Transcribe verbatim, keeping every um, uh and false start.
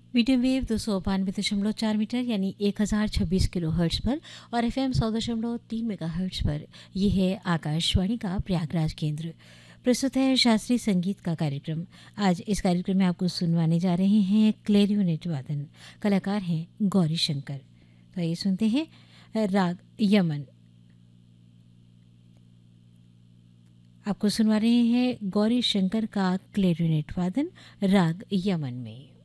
Medium wave दो सौ बानवे दशमलव चार मीटर यानी एक हज़ार छब्बीस किलो हर्ट्स पर और एफ एम सौ दशमलव तीन मेगा हर्ट्स पर। यह है आकाशवाणी का प्रयागराज केंद्र। प्रस्तुत है शास्त्रीय संगीत का कार्यक्रम। आज इस कार्यक्रम में आपको सुनवाने जा रहे हैं क्लेरियोनेट वादन। कलाकार हैं गौरी शंकर। तो ये सुनते हैं राग यमन। आपको सुनवा रहे हैं गौरी शंकर का क्लेरियोनेट वादन राग यमन में।